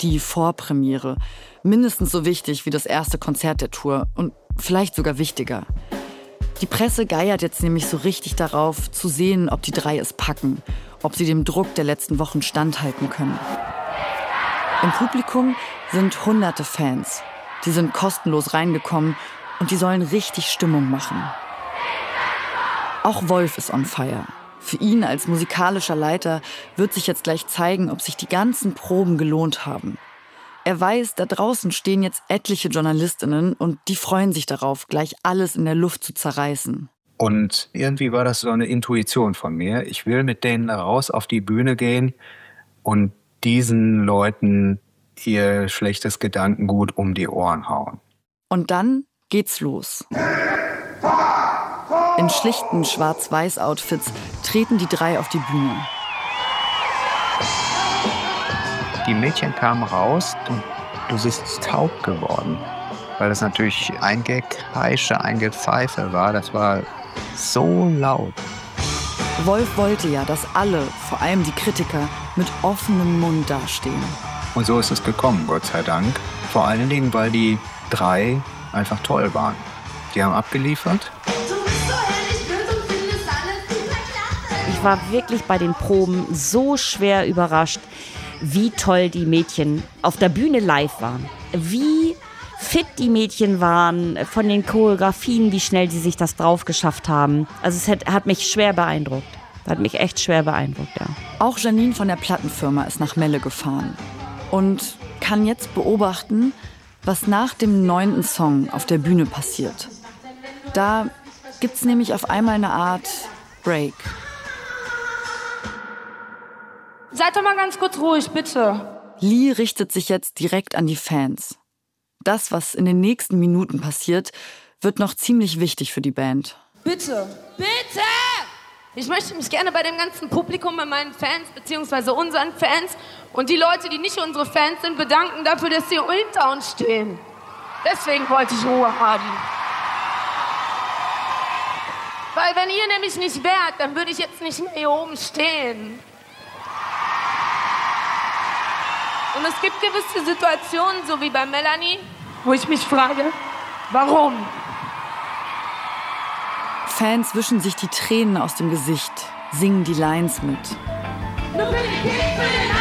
die Vorpremiere. Mindestens so wichtig wie das erste Konzert der Tour und vielleicht sogar wichtiger. Die Presse geiert jetzt nämlich so richtig darauf, zu sehen, ob die drei es packen, ob sie dem Druck der letzten Wochen standhalten können. Im Publikum sind hunderte Fans. Die sind kostenlos reingekommen und die sollen richtig Stimmung machen. Auch Wolf ist on fire. Für ihn als musikalischer Leiter wird sich jetzt gleich zeigen, ob sich die ganzen Proben gelohnt haben. Er weiß, da draußen stehen jetzt etliche JournalistInnen und die freuen sich darauf, gleich alles in der Luft zu zerreißen. Und irgendwie war das so eine Intuition von mir. Ich will mit denen raus auf die Bühne gehen und diesen Leuten ihr schlechtes Gedankengut um die Ohren hauen. Und dann geht's los. In schlichten Schwarz-Weiß-Outfits treten die drei auf die Bühne. Die Mädchen kamen raus und du bist taub geworden. Weil das natürlich ein Gekreische, ein Gepfeife war. Das war so laut. Wolf wollte ja, dass alle, vor allem die Kritiker, mit offenem Mund dastehen. Und so ist es gekommen, Gott sei Dank. Vor allen Dingen, weil die drei einfach toll waren. Die haben abgeliefert. Ich war wirklich bei den Proben so schwer überrascht, wie toll die Mädchen auf der Bühne live waren. Wie fit die Mädchen waren, von den Choreografien, wie schnell die sich das drauf geschafft haben. Also es hat mich schwer beeindruckt. Hat mich echt schwer beeindruckt, ja. Auch Janine von der Plattenfirma ist nach Melle gefahren und kann jetzt beobachten, was nach dem 9. Song auf der Bühne passiert. Da gibt's nämlich auf einmal eine Art Break. Seid doch mal ganz kurz ruhig, bitte. Lee richtet sich jetzt direkt an die Fans. Das, was in den nächsten Minuten passiert, wird noch ziemlich wichtig für die Band. Bitte, bitte! Ich möchte mich gerne bei dem ganzen Publikum, bei meinen Fans, beziehungsweise unseren Fans und die Leute, die nicht unsere Fans sind, bedanken dafür, dass sie hinter uns stehen. Deswegen wollte ich Ruhe haben. Weil wenn ihr nämlich nicht wärt, dann würde ich jetzt nicht mehr hier oben stehen. Und es gibt gewisse Situationen, so wie bei Melanie, wo ich mich frage, warum? Fans wischen sich die Tränen aus dem Gesicht, singen die Lines mit. Nur für den King, für den